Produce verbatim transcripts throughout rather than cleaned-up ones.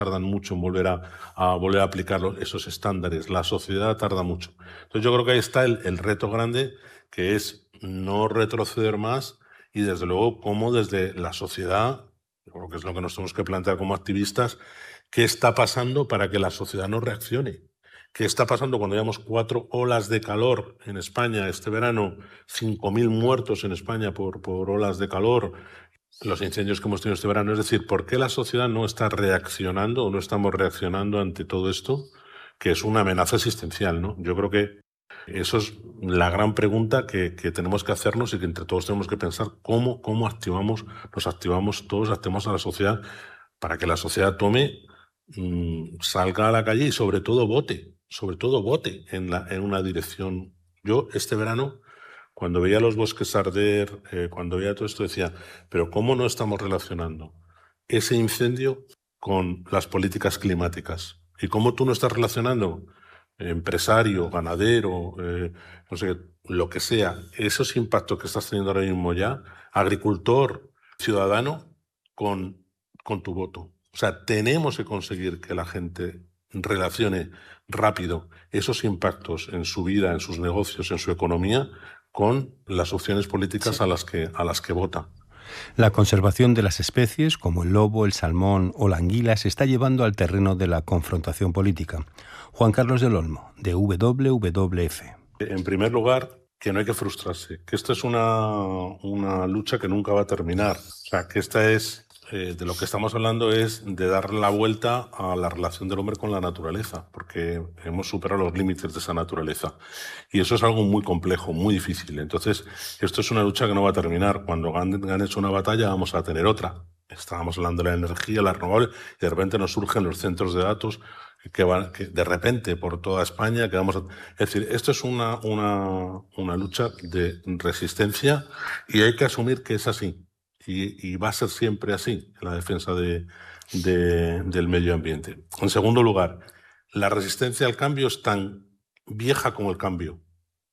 tardan mucho en volver a, a volver a aplicar esos estándares. La sociedad tarda mucho. Entonces yo creo que ahí está el, el reto grande, que es no retroceder más y desde luego cómo desde la sociedad, yo creo que es lo que nos tenemos que plantear como activistas, qué está pasando para que la sociedad no reaccione. ¿Qué está pasando cuando llevamos cuatro olas de calor en España este verano? cinco mil muertos en España por, por olas de calor, los incendios que hemos tenido este verano. Es decir, ¿por qué la sociedad no está reaccionando o no estamos reaccionando ante todo esto, que es una amenaza existencial, ¿no? Yo creo que eso es la gran pregunta que, que tenemos que hacernos y que entre todos tenemos que pensar cómo, cómo activamos, nos activamos todos, activamos a la sociedad para que la sociedad tome, mmm, salga a la calle y sobre todo vote, sobre todo vote en, la, en una dirección. Yo este verano, cuando veía los bosques arder, eh, cuando veía todo esto, decía, pero ¿cómo no estamos relacionando ese incendio con las políticas climáticas? ¿Y cómo tú no estás relacionando, eh, empresario, ganadero, eh, no sé, lo que sea, esos impactos que estás teniendo ahora mismo ya, agricultor, ciudadano, con, con tu voto? O sea, tenemos que conseguir que la gente relacione rápido esos impactos en su vida, en sus negocios, en su economía, con las opciones políticas sí. a las que, a las que vota. La conservación de las especies, como el lobo, el salmón o la anguila, se está llevando al terreno de la confrontación política. Juan Carlos del Olmo, de W W F. En primer lugar, que no hay que frustrarse, que esta es una, una lucha que nunca va a terminar. O sea, que esta es, eh, de lo que estamos hablando es de dar la vuelta a la relación del hombre con la naturaleza, porque hemos superado los límites de esa naturaleza. Y eso es algo muy complejo, muy difícil. Entonces, esto es una lucha que no va a terminar. Cuando ganes una batalla, vamos a tener otra. Estábamos hablando de la energía, la renovable, y de repente nos surgen los centros de datos que van que de repente por toda España que vamos a... Es decir, esto es una, una, una lucha de resistencia y hay que asumir que es así y, y va a ser siempre así en la defensa de, de, del medio ambiente. En segundo lugar, la resistencia al cambio es tan vieja como el cambio.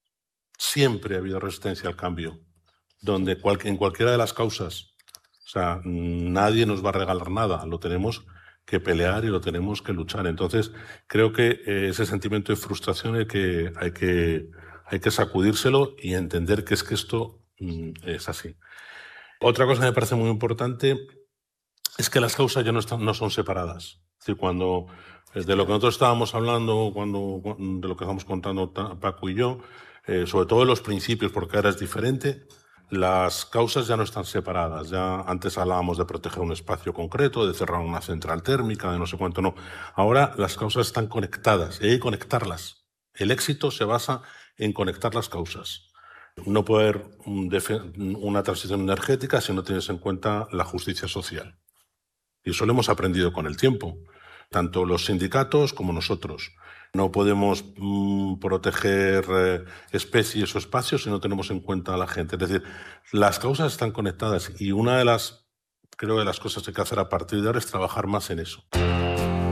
Siempre ha habido resistencia al cambio, donde cual, en cualquiera de las causas, o sea, nadie nos va a regalar nada, lo tenemos que pelear y lo tenemos que luchar. Entonces, creo que eh, ese sentimiento de frustración hay que, hay, que, hay que sacudírselo y entender que es que esto mm, es así. Otra cosa que me parece muy importante es que las causas ya no, están, no son separadas. Es decir, cuando, de lo que nosotros estábamos hablando, cuando, de lo que estamos contando Paco y yo, eh, sobre todo de los principios, porque ahora es diferente. Las causas ya no están separadas. Ya antes hablábamos de proteger un espacio concreto, de cerrar una central térmica, de no sé cuánto, no. Ahora las causas están conectadas y hay que conectarlas. El éxito se basa en conectar las causas. No puede haber un una transición energética si no tienes en cuenta la justicia social. Y eso lo hemos aprendido con el tiempo, tanto los sindicatos como nosotros. No podemos mmm, proteger eh, especies o espacios si no tenemos en cuenta a la gente. Es decir, las causas están conectadas y una de las, creo, de las cosas que hay que hacer a partir de ahora es trabajar más en eso.